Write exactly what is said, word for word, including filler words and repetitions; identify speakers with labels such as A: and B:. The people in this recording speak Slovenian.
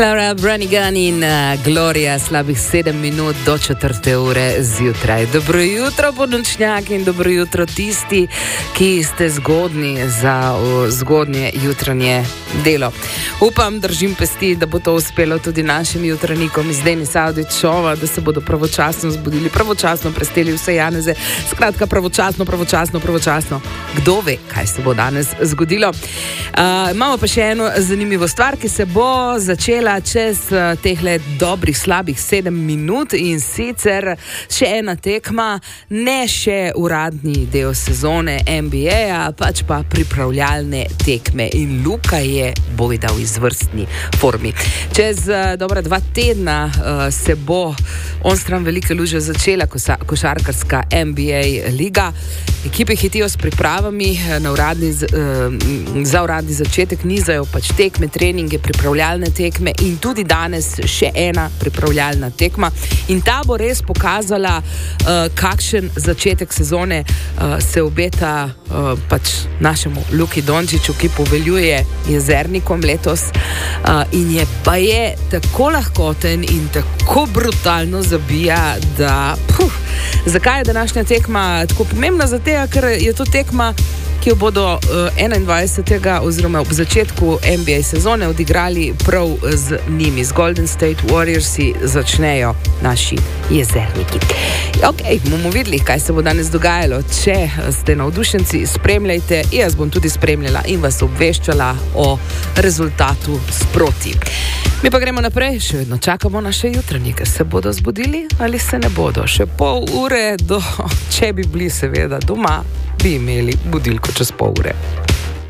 A: Laura Branigan in uh, Gloria, slabih sedem minut do četrte ure zjutraj. Dobro jutro, ponočnjaki, in dobro jutro tisti, ki ste zgodni za uh, zgodnje jutranje delo. Upam, držim pesti, da bo to uspelo tudi našim jutranjikom iz Denis Avdićova, da se bodo pravočasno zbudili, pravočasno presteli vse janeze. Skratka, pravočasno, pravočasno, pravočasno. Kdo ve, kaj se bo danes zgodilo? Uh, imamo pa še eno zanimivo stvar, ki se bo začela čez uh, tehle dobrih, slabih sedem minut, in sicer še ena tekma, ne še uradni del sezone N B A-ja, pač pa pripravljalne tekme, in Luka je bojda v izvrstni formi. Čez uh, dobra dva tedna uh, se bo onstran velike luže začela kosa, košarkarska N B A liga. Ekipe hitijo s pripravami na uradni, uh, za uradni začetek, nizajo pač tekme, treninge, pripravljalne tekme, in tudi danes še ena pripravljalna tekma, in ta bo res pokazala, uh, kakšen začetek sezone uh, se obeta uh, pač našemu Luki Dončiću, ki poveljuje Jezernikom letos, uh, in je pa je tako lahkoten in tako brutalno zabija, da puh, zakaj je današnja tekma tako pomembna? Zato, ker je to tekma, ki jo bodo enaindvajsetega oziroma ob začetku N B A sezone odigrali prav z njimi, z Golden State Warriorsi začnejo naši Jezerniki. Ok, bomo videli, kaj se bo danes dogajalo. Če ste navdušenci, spremljajte, jaz bom tudi spremljala in vas obveščala o rezultatu sproti. Mi pa gremo naprej, še vedno čakamo naše jutranjike. Se bodo zbudili ali se ne bodo? Še pol ure do, če bi bili seveda doma, bi imeli budilko čez pol ure.